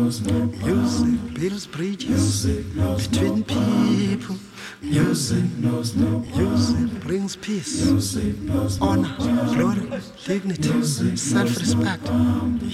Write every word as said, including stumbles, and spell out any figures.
Music builds bridges between people. Music, music brings peace, honor, glory, dignity, self-respect.